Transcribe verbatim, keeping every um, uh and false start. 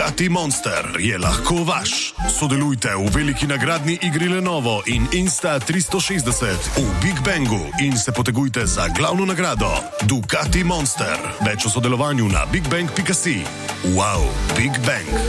Ducati Monster je lahko vaš. Sodelujte v veliki nagradni igri Lenovo in Insta tristo šestdeset v Big Bangu in se potegujte za glavno nagrado Ducati Monster. Več o sodelovanju na bigbang pika si. Wow, Big Bang.